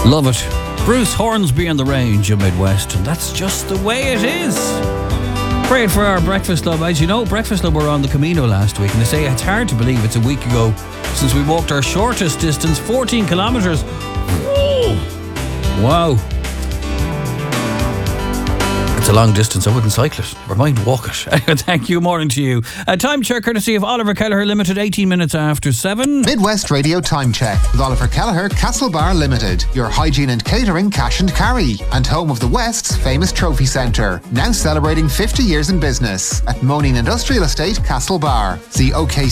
Love it. Bruce Hornsby and the Range of Midwest, and that's just the way it is. Prayed for our Breakfast Club. As you know, Breakfast Club were on the Camino last week, and they say it's hard to believe it's a week ago since we walked our shortest distance, 14 kilometres. Wow. It's a long distance. I wouldn't cycle it. Never mind walk it. Thank you. Morning to you. Time check courtesy of Oliver Kelleher Limited, 18 minutes after 7. Midwest Radio Time Check with Oliver Kelleher, Castlebar Limited. Your hygiene and catering cash and carry. And home of the West's famous trophy centre. Now celebrating 50 years in business at Moaning Industrial Estate, Castlebar. See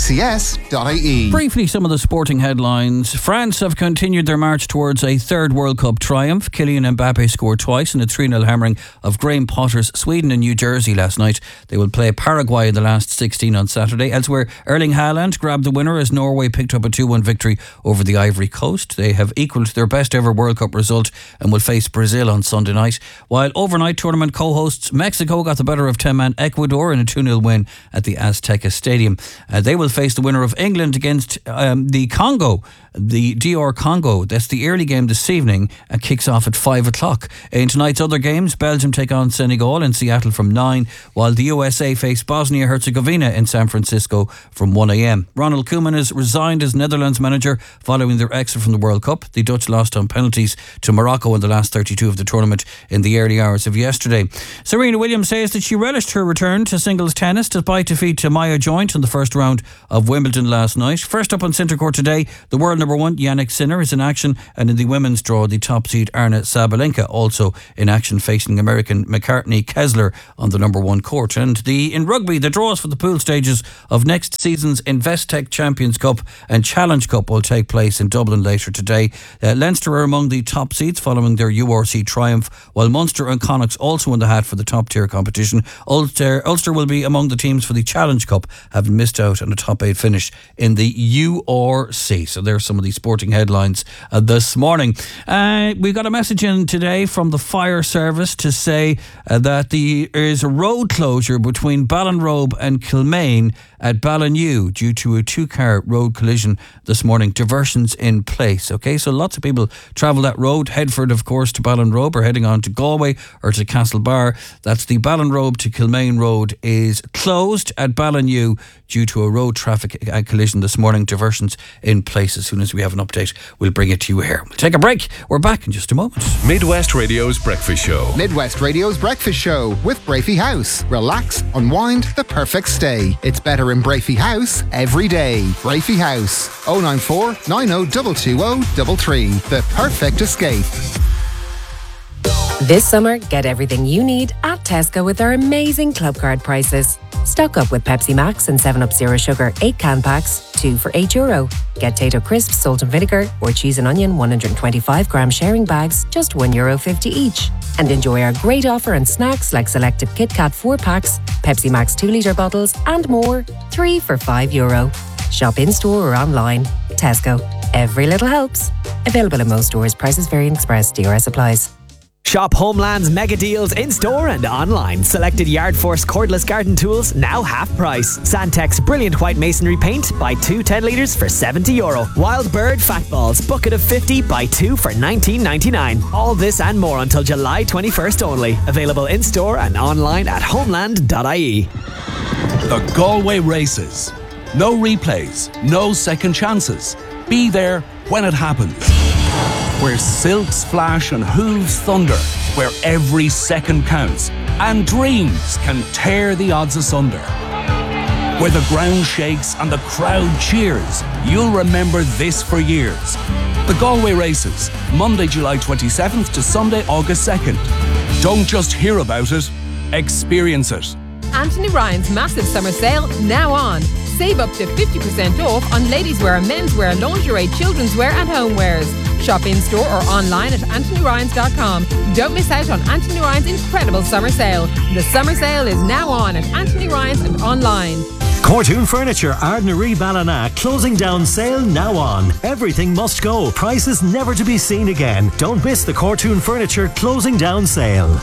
okcs.ie. Briefly, some of the sporting headlines. France have continued their march towards a third World Cup triumph. Kylian Mbappe scored twice in a 3-0 hammering of Graham Potter's Sweden and New Jersey last night. They will play Paraguay in the last 16 on Saturday. Elsewhere, Erling Haaland grabbed the winner as Norway picked up a 2-1 victory over the Ivory Coast. They have equalled their best ever World Cup result and will face Brazil on Sunday night. While overnight tournament co-hosts Mexico got the better of 10-man Ecuador in a 2-0 win at the Azteca Stadium. They will face the winner of England against the Congo, the DR Congo. That's the early game this evening and kicks off at 5 o'clock. In tonight's other games, Belgium take on Senegal in Seattle from 9, while the USA face Bosnia-Herzegovina in San Francisco from 1 a.m. Ronald Koeman has resigned as Netherlands manager following their exit from the World Cup. The Dutch lost on penalties to Morocco in the last 32 of the tournament in the early hours of yesterday. Serena Williams says that she relished her return to singles tennis despite defeat to Maya Joint in the first round of Wimbledon last night. First up on centre court today, the world number one Yannick Sinner is in action, and in the women's draw, the top seed Arna Sabalenka also in action, facing American McCartney Kessler on the number one court. And in rugby, the draws for the pool stages of next season's Investec Champions Cup and Challenge Cup will take place in Dublin later today. Leinster are among the top seeds following their URC triumph, while Munster and Connacht also in the hat for the top tier competition. Ulster will be among the teams for the Challenge Cup, having missed out on a top 8 finish in the URC. So there's some of the sporting headlines this morning. We got a message in today from the fire service to say that there is a road closure between Ballinrobe and Kilmaine at Ballinew due to a 2-car road collision this morning. Diversions in place. Okay, so lots of people travel that road. Headford, of course, to Ballinrobe, or heading on to Galway or to Castlebar. That's the Ballinrobe to Kilmaine road is closed at Ballinew due to a road traffic collision this morning. Diversions in place. As soon as we have an update, we'll bring it to you here. We'll take a break. We're back in just a moment. Midwest Radio's Breakfast Show. Midwest Radio's Breakfast Show with Brafey House. Relax, unwind, the perfect stay. It's better in Brafey House every day. Brafey House, 094 90 220 The perfect escape. This summer, get everything you need at Tesco with our amazing club card prices. Stock up with Pepsi Max and 7up Zero Sugar 8-can packs, 2 for €8. Get Tato Crisps, salt and vinegar, or cheese and onion 125-gram sharing bags, just €1.50 each. And enjoy our great offer on snacks like selected Kit Kat 4-packs, Pepsi Max 2-litre bottles, and more, 3 for €5. Shop in-store or online. Tesco. Every little helps. Available in most stores. Prices vary and express. DRS applies. Shop Homeland's mega deals in-store and online. Selected Yard Force cordless garden tools, now half price. Sandtex brilliant white masonry paint, buy 2 10 litres for €70. Wild Bird fat balls, bucket of 50, buy 2 for $19.99. All this and more until July 21st only. Available in-store and online at homeland.ie. The Galway Races. No replays, no second chances. Be there when it happens. Where silks flash and hooves thunder, where every second counts and dreams can tear the odds asunder. Where the ground shakes and the crowd cheers, you'll remember this for years. The Galway Races, Monday, July 27th to Sunday, August 2nd. Don't just hear about it, experience it. Anthony Ryan's massive summer sale now on. Save up to 50% off on ladies' wear, men's wear, lingerie, children's wear and homewares. Shop in-store or online at anthonyryans.com. Don't miss out on Anthony Ryan's incredible summer sale. The summer sale is now on at Anthony Ryan's and online. Cortoon Furniture, Ardnaree Ballina, closing down sale now on. Everything must go. Prices never to be seen again. Don't miss the Cortoon Furniture closing down sale.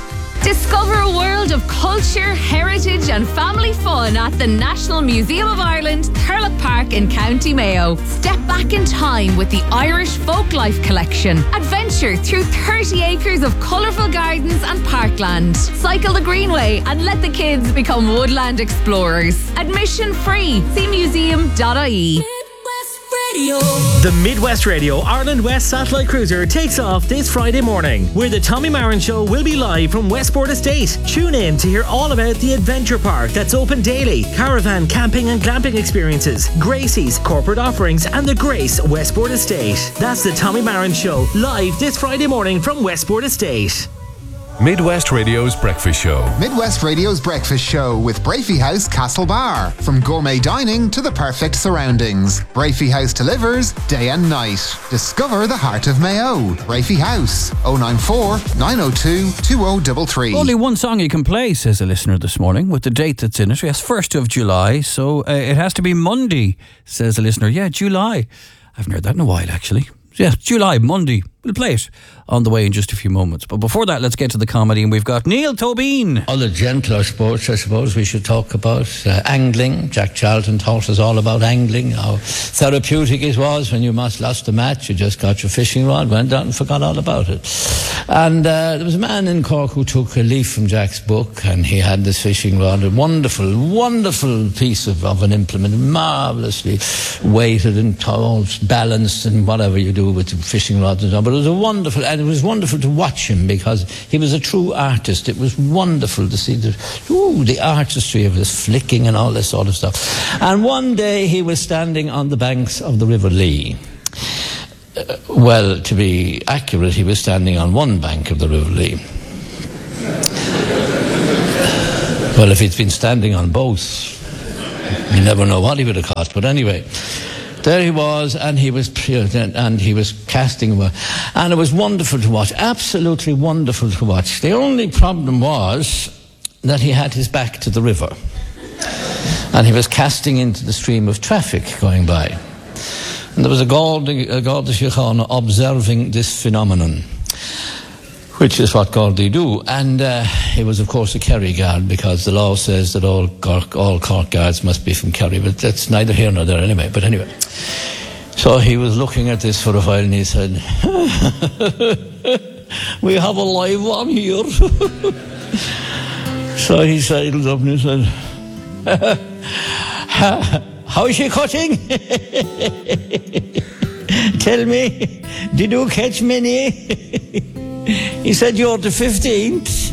Discover a world of culture, heritage and family fun at the National Museum of Ireland, Thurlock Park in County Mayo. Step back in time with the Irish Folklife Collection. Adventure through 30 acres of colourful gardens and parkland. Cycle the Greenway and let the kids become woodland explorers. Admission free. See museum.ie. The Midwest Radio Ireland West Satellite Cruiser takes off this Friday morning, where the Tommy Marin Show will be live from Westport Estate. Tune in to hear all about the adventure park that's open daily, caravan, camping and glamping experiences, Gracie's, corporate offerings and the Grace Westport Estate. That's the Tommy Marin Show, live this Friday morning from Westport Estate. Midwest Radio's Breakfast Show. Midwest Radio's Breakfast Show with Brafey House Castlebar. From gourmet dining to the perfect surroundings, Brafey House delivers day and night. Discover the heart of Mayo. Brafey House, 094 902 2033. Only one song you can play, says a listener this morning, with the date that's in it. Yes, 1st of July, so it has to be Monday, says a listener. Yeah, July. I haven't heard that in a while, actually. Yeah, July, Monday. We'll play it on the way in just a few moments. But before that, let's get to the comedy, and we've got Neil Tobin. All the gentler sports, I suppose, we should talk about. Angling. Jack Charlton taught us all about angling, how therapeutic it was when you lost a match. You just got your fishing rod, went out and forgot all about it. And there was a man in Cork who took a leaf from Jack's book, and he had this fishing rod, a wonderful, wonderful piece of an implement, marvellously weighted and all balanced and whatever you do with the fishing rods and so on. But it was wonderful to watch him, because he was a true artist. It was wonderful to see the artistry of this flicking and all this sort of stuff. And one day he was standing on the banks of the River Lee. Well, to be accurate, he was standing on one bank of the River Lee. Well, if he'd been standing on both, you never know what he would have caught. But anyway, there he was, and he was casting away, and it was wonderful to watch, absolutely wonderful to watch. The only problem was that he had his back to the river, and he was casting into the stream of traffic going by. And there was a Garda Síochána observing this phenomenon, which is what Gardaí do. And he was, of course, a Kerry guard, because the law says that all Cork guards must be from Kerry, but that's neither here nor there anyway. But anyway, so he was looking at this for a while, and he said, "We have a live one here." So he sidled up and he said, "How is she cutting? Tell me, did you catch many?" He said, "You're the 15th.